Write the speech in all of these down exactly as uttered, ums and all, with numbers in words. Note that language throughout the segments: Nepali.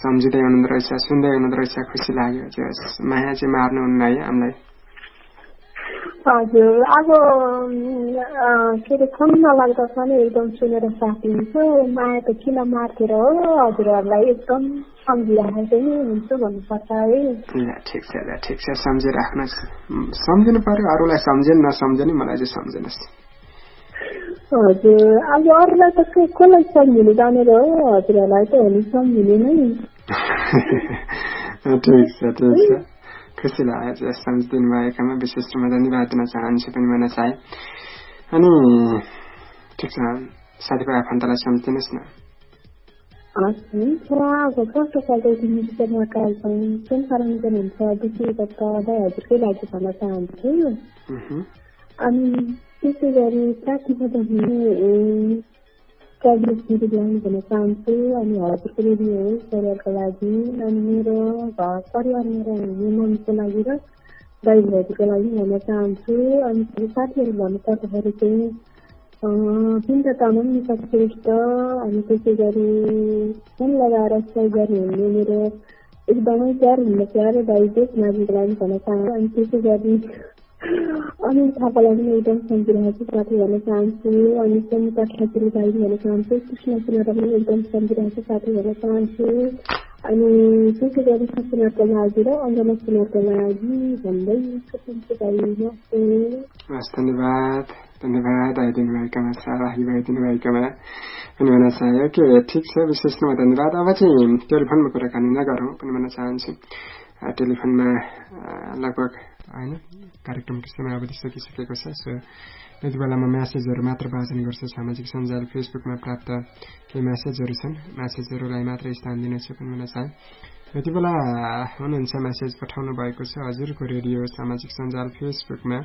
सम्झिँदै हुनुहुँदो रहेछ, सुन्दै हुनुहुँदो रहेछ, खुसी लाग्यो। माया चाहिँ मार्नुहुन्न है हामीलाई। हजुर, अब के अरे फोन नलाग्दा पनि एकदम सुनेर साथी हुन्छु। माया त किन मार्थेर हो, हजुरहरूलाई एकदम सम्झिराखेको हुन्छु भन्नुपर्छ है। ल ठिक छ, ल ठिक छ, सम्झिराख्नुहोस्। सम्झिनु पर्यो, अरूलाई सम्झिनु नसम्झिनु, मलाई चाहिँ सम्झिनुहोस्। हजुर, अब अरूलाई त कसलाई सम्झिनु जानेर हो, हजुरहरूलाई त होली सम्झिनु नै। ठिक छ, ठिक छ, खुसी लाग्यो सम्झिदिनु भएकोमा। विशेष रूपमा धन्यवाद दिन चाहन्छु पनि भन्न चाहे। अनि ठिक छ, साथीभाइ आफन्तलाई सम्झिदिनुहोस् न। हुन्छ, अब कस्तो खालको मिक्सरमा कालसँग कुन कारणले हुन्छ विशेष त हजुरकै लागि भन्न चाहन्छु। अनि त्यसै गरी प्राथमिकता दिने कलेजतिर ल्याउनु भन्न चाहन्छु। अनि हजुरको रेडियो हो परिवारको लागि, अनि मेरो घर परिवारमा रहने मम्मीको लागि र दाइ भाइको लागि भन्न चाहन्छु। अनि साथीहरू भन्नुपर्दाखेरि चाहिँ पिन्टा तामाङ, निका श्रेष्ठ, अनि त्यसै गरी फोन लगाएर सहयोग गर्नुहुने मेरो एकदमै प्यार हुने प्यारो दाइ देश माझीको लागि भन्न चाहन्छु। अनि त्यसै गरी अनिल थापालाई पनि एकदम सम्झिरहेको साथी भन्न चाहन्छु। अनि समिता ठकुरी दाइ भन्न चाहन्छु। कृष्ण सिन्हा पनि एकदम सम्झिरहेको साथी भन्न चाहन्छु। अनि त्यसै गरी सपनाको लागि र अञ्जना सिन्हाको लागि भन्दै धन्यवाद धन्यवाद आइदिनु भएकोमा, सहभागी भइदिनु भएकोमा पनि भन्न चाह्यो कि ठिक छ, विशेष रूपमा धन्यवाद। अब चाहिँ टेलिफोनमा कुराकानी नगरौँ पनि भन्न चाहन्छु। टेलिफोनमा लगभग होइन कार्यक्रमको समयावधि सकिसकेको छ। सो यति बेला म म्यासेजहरू मात्र वाचन गर्छु। सामाजिक सञ्जाल फेसबुकमा प्राप्त केही म्यासेजहरू छन्, म्यासेजहरूलाई मात्रै स्थान दिनेछु पनि भन्न चाहे। यति बेला हुनुहुन्छ म्यासेज पठाउनु भएको छ हजुरको रेडियो सामाजिक सञ्जाल फेसबुकमा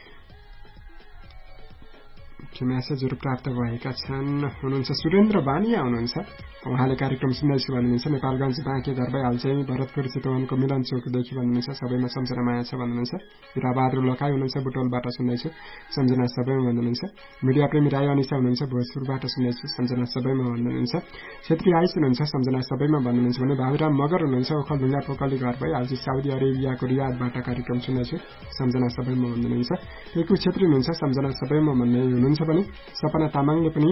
म्यासेजहरू प्राप्त भएका छन्। हुनुहुन्छ सुरेन्द्र बानिया हुनुहुन्छ, उहाँले कार्यक्रम सुन्दैछु भन्नुहुन्छ। नेपालगञ्ज बाँके घर भइहाल्छ, भरतपुर चितवनको मिलन चौकदेखि भन्नुहुन्छ। सबैमा सम्झना माया छ भन्नुहुन्छ। हिराबहादुर लकाई हुनुहुन्छ, बुटोलबाट सुन्दैछु, सम्झना सबैमा भन्नुहुन्छ। मिडिया प्रेमी राई अनिसा हुनुहुन्छ, भोजपुरबाट सुन्दैछु, सम्झना सबैमा भन्नुहुन्छ। छेत्री आइस हुनुहुन्छ, सम्झना सबैमा भन्नुहुन्छ भने बाबुराम मगर हुनुहुन्छ, ओखलढुङ्गा पोकली घर भइहाल्छ, साउदी अरेबियाको रियादबाट कार्यक्रम सुन्दैछु, सम्झना सबैमा भन्नुहुन्छ। टेकु छेत्री हुनुहुन्छ, सम्झना सबैमा भन्ने हुनुहुन्छ पनि। सपना तामाङले पनि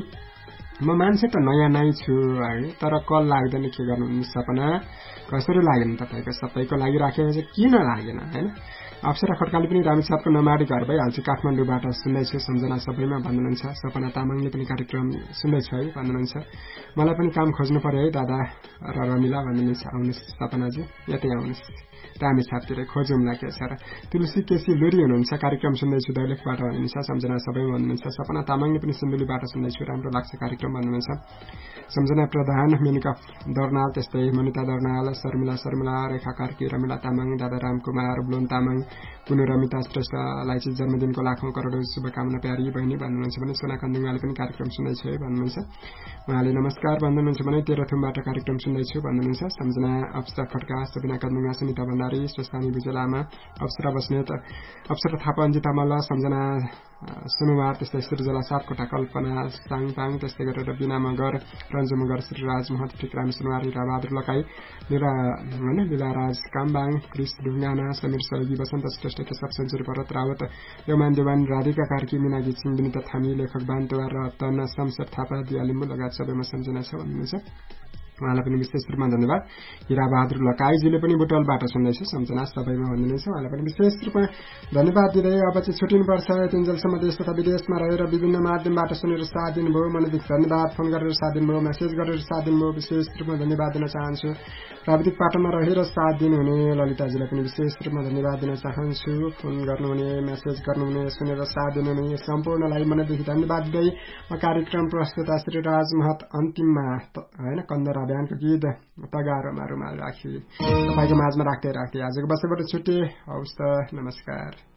म मान्छे त नयाँ नै छु है, तर कल लाग्दैन, के गर्नु सपना, कसरी लागेन तपाईँको? सबैको लागि राखेको चाहिँ किन लागेन होइन। अप्सरा खड्काले पनि रामेछापको नमाडी घर भइहाल्छ, काठमाडौँबाट सुन्दैछु, सम्झना सबैमा भन्नुहुन्छ। सपना तामाङले पनि कार्यक्रम सुन्दैछु है भन्नुहुन्छ। मलाई पनि काम खोज्नु पर्यो है दादा र रमिला भन्नुहुन्छ। आउनुहोस् सपनाजी, यतै आउनुहोस्, रामेछापतिर खोजौँला के छ र। तुलसी केसी लुरी हुनुहुन्छ, कार्यक्रम सुन्दैछु दैलेखबाट भन्नुहुन्छ, सम्झना सबैमा भन्नुहुन्छ। सपना तामाङले पनि सिन्धुलीबाट सुन्दैछु, राम्रो लाग्छ कार्यक्रम भन्नुहुन्छ। सम्झना प्रधान, मेनिका दर्नाल, त्यस्तै मनिता दर्नाल, शर्मिला शर्मिला, रेखा कार्की, रमिला तामाङ, दादा रामकुमार, बुलोन तामाङ, पुनु रमिता श्रेष्ठलाई चाहिँ जन्मदिनको लाखौं करोडौं शुभकामना प्यारी बहिनी भन्नुहुन्छ भने। सोना खन्दुङाले पनि कार्यक्रम सुन्दैछु है भन्नुहुन्छ। उहाँले नमस्कार भन्नुहुन्छ भने तेह्रथुमबाट कार्यक्रम सुन्दैछु भन्नुहुन्छ। सम्झना अप्सरा खड्का, सबिना कन्दुङा, सुनिता भण्डारी, स्वस्थानी विजलामा, अप्सरा बस्नेत, अप्सरा थापा, अन्जिता मल्ल, सम्झना सुनुवार, त्यस्तै सृजला सापकोटा, कल्पना साङपाङ, त्यस्तै गरेर बिना मगर, रञ्जु मगर, श्रीराज महत, टिकराम सुनुवार, हिराबहादुर लकाई, लीला होइन लीलाराज काम्बाङ, क्रिस ढुङ्गाना, समीर सलगी, वसन्त श्रेष्ठ, केशव सेन्चुरी, भरत रावत, यौमान देवान, राधिका कार्की, मिना गिचिङ, विनिता थामी, लेखक बान्तवार र तना शमशेर थापा, दिया लिम्बू लगायत सबैमा सम्झना छ भन्नुहुन्छ। उहाँलाई पनि विशेष रूपमा धन्यवाद। हिराबहादुर लकाईजीले पनि बुटलबाट सुन्दैछ, सम्झना सबैमा भन्नुहुन्छ। उहाँलाई पनि विशेष रूपमा धन्यवाद दिँदै अब चाहिँ छुट्टिनुपर्छ। तिनजेलसम्म देश तथा विदेशमा रहेर विभिन्न माध्यमबाट सुनेर साथ दिनुभयो, मनदेखि धन्यवाद। फोन गरेर साथ दिनुभयो, मेसेज गरेर साथ दिनुभयो, विशेष रूपमा धन्यवाद दिन चाहन्छु। प्राविधिक पाटोमा रहेर साथ दिनुहुने ललिताजीलाई पनि विशेष रूपमा धन्यवाद दिन चाहन्छु। फोन गर्नुहुने, मेसेज गर्नुहुने, सुनेर साथ दिनुहुने सम्पूर्णलाई मनदेखि धन्यवाद दिँदै म कार्यक्रम प्रस्तुता श्रीराज महत अन्तिममा होइन कन्दरा बिहानको गीत तगारोमा रुमाल राखी तपाईँको माझमा राख्दै राख्दै आजको बसेबाट छुट्टे। हवस् त, नमस्कार।